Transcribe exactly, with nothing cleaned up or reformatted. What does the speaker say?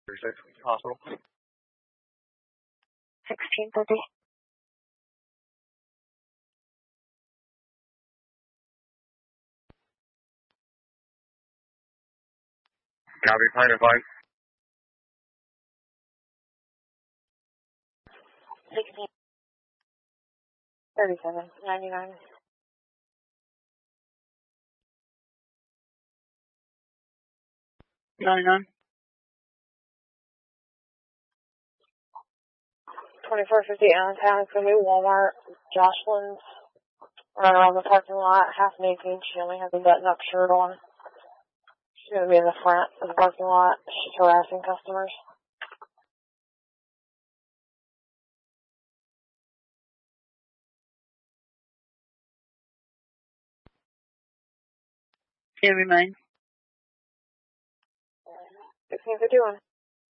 Hospital. sixteen thirty. Copy, plan and flight. sixteen thirty-seven ninety-nine. ninety-nine. twenty-four fifty Allentown. It's going to be Walmart. Jocelyn's running around the parking lot, half naked. She only has a button-up shirt on. She's going to be in the front of the parking lot. She's harassing customers. Can we main? sixteen fifty-one.